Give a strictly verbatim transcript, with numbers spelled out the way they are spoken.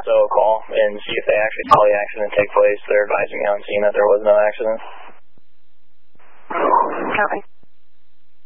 So call and see if they actually saw the accident take place. They're advising me on scene that there was no accident. Okay.